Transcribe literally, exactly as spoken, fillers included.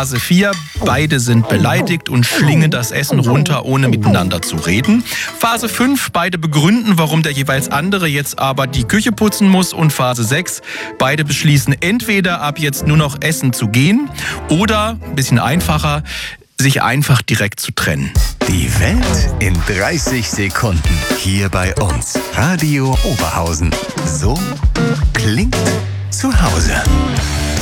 Phase vier, beide sind beleidigt und schlingen das Essen runter, ohne miteinander zu reden. Phase fünf, beide begründen, warum der jeweils andere jetzt aber die Küche putzen muss. Und Phase sechs, beide beschließen entweder ab jetzt nur noch essen zu gehen oder, ein bisschen einfacher, sich einfach direkt zu trennen. Die Welt in dreißig Sekunden. Hier bei uns. Radio Oberhausen. So klingt zu Hause.